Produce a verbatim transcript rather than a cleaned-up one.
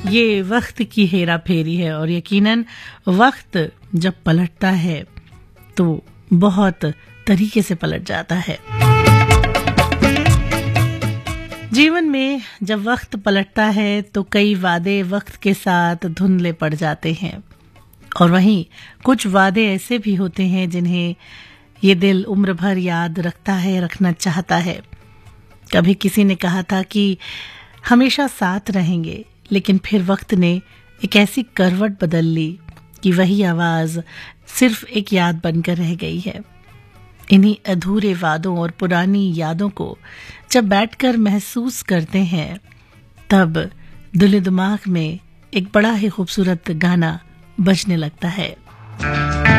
ये वक्त की हेरा फेरी है और यकीनन वक्त जब पलटता है तो बहुत तरीके से पलट जाता है। जीवन में जब वक्त पलटता है तो कई वादे वक्त के साथ धुंधले पड़ जाते हैं और वहीं कुछ वादे ऐसे भी होते हैं जिन्हें ये दिल उम्र भर याद रखता है, रखना चाहता है। कभी किसी ने कहा था कि हमेशा साथ रहेंगे, लेकिन फिर वक्त ने एक ऐसी करवट बदल ली कि वही आवाज सिर्फ एक याद बनकर रह गई है। इन्हीं अधूरे वादों और पुरानी यादों को जब बैठकर महसूस करते हैं तब दिल दिमाग में एक बड़ा ही खूबसूरत गाना बजने लगता है।